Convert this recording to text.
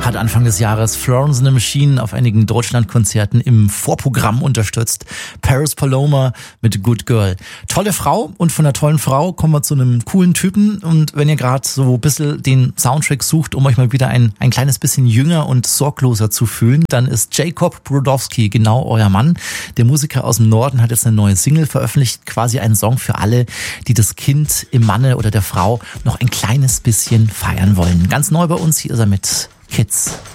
hat Anfang des Jahres Florence and the Machine auf einigen Deutschlandkonzerten im Vorprogramm unterstützt. Paris Paloma mit Good Girl. Tolle Frau, und von einer tollen Frau kommen wir zu einem coolen Typen. Und wenn ihr gerade so ein bisschen den Soundtrack sucht, um euch mal wieder ein kleines bisschen jünger und sorgloser zu fühlen, dann ist Jacob Brodowski genau euer Mann. Der Musiker aus dem Norden hat jetzt eine neue Single veröffentlicht, quasi einen Song für alle, die das Kind im Manne oder der Frau noch ein kleines bisschen feiern wollen. Ganz neu bei uns, hier ist er mit Kids.